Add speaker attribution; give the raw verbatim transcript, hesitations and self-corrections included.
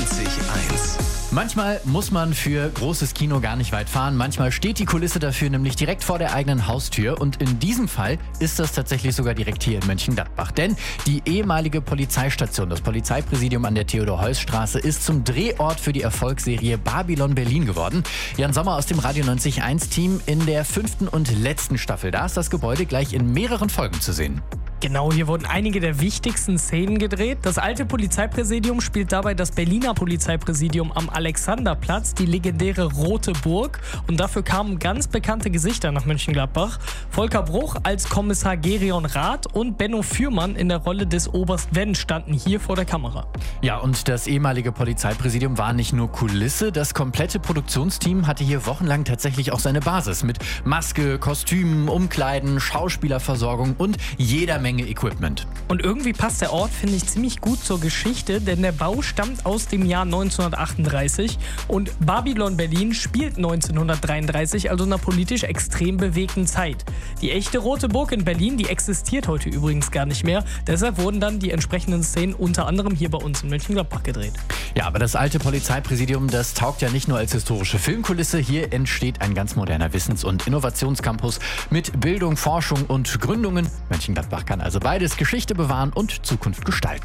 Speaker 1: neunzig eins.
Speaker 2: Manchmal muss man für großes Kino gar nicht weit fahren. Manchmal steht die Kulisse dafür nämlich direkt vor der eigenen Haustür. Und in diesem Fall ist das tatsächlich sogar direkt hier in Mönchengladbach. Denn die ehemalige Polizeistation, das Polizeipräsidium an der Theodor-Heuss-Straße, ist zum Drehort für die Erfolgsserie Babylon Berlin geworden. Jan Sommer aus dem Radio neunzig eins Team in der fünften und letzten Staffel. Da ist das Gebäude gleich in mehreren Folgen zu sehen.
Speaker 3: Genau, hier wurden einige der wichtigsten Szenen gedreht. Das alte Polizeipräsidium spielt dabei das Berliner Polizeipräsidium am Alexanderplatz, die legendäre Rote Burg. Und dafür kamen ganz bekannte Gesichter nach Mönchengladbach. Volker Bruch als Kommissar Gerion Rath und Benno Fürmann in der Rolle des Oberst Wendt standen hier vor der Kamera.
Speaker 2: Ja, und das ehemalige Polizeipräsidium war nicht nur Kulisse. Das komplette Produktionsteam hatte hier wochenlang tatsächlich auch seine Basis mit Maske, Kostümen, Umkleiden, Schauspielerversorgung und jeder Menge Equipment.
Speaker 3: Und irgendwie passt der Ort, finde ich, ziemlich gut zur Geschichte, denn der Bau stammt aus dem Jahr neunzehnhundertachtunddreißig und Babylon Berlin spielt neunzehnhundertdreiunddreißig, also einer politisch extrem bewegten Zeit. Die echte Rote Burg in Berlin, die existiert heute übrigens gar nicht mehr. Deshalb wurden dann die entsprechenden Szenen unter anderem hier bei uns in Mönchengladbach gedreht.
Speaker 2: Ja, aber das alte Polizeipräsidium, das taugt ja nicht nur als historische Filmkulisse. Hier entsteht ein ganz moderner Wissens- und Innovationscampus mit Bildung, Forschung und Gründungen. Mönchengladbach kann also beides: Geschichte bewahren und Zukunft gestalten.